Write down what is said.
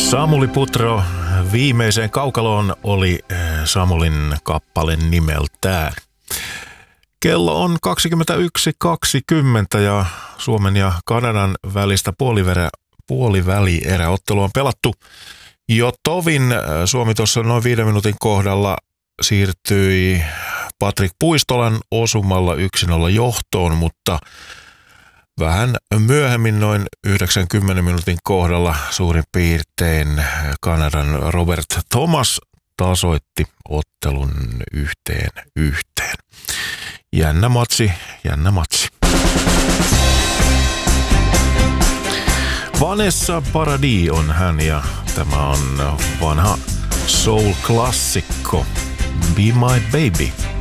Samuli Putro viimeiseen kaukaloon oli Samulin kappale nimeltään. Kello on 21.20 ja Suomen ja Kanadan välistä puolivälieräottelu on pelattu jo tovin. Suomi tuossa noin 5 minuutin kohdalla siirtyi Patrik Puistolan osumalla 1-0 johtoon, mutta vähän myöhemmin noin 90 minuutin kohdalla suurin piirtein Kanadan Robert Thomas tasoitti ottelun 1-1. Jännä matsi. Vanessa Paradis on hän ja tämä on vanha soul-klassikko Be My Baby.